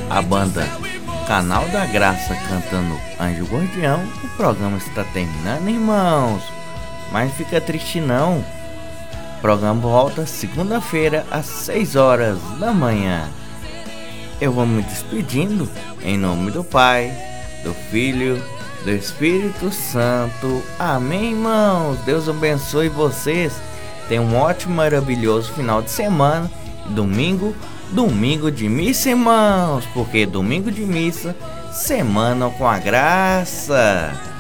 A banda Canal da Graça cantando Anjo Guardião. O programa está terminando, irmãos, mas não fica triste não. O programa volta segunda-feira às 6 horas da manhã. Eu vou me despedindo em nome do Pai, do Filho, do Espírito Santo. Amém, irmãos. Deus abençoe vocês. Tenham um ótimo, maravilhoso final de semana. Domingo de missa, irmãos, porque domingo de missa, semana com a graça.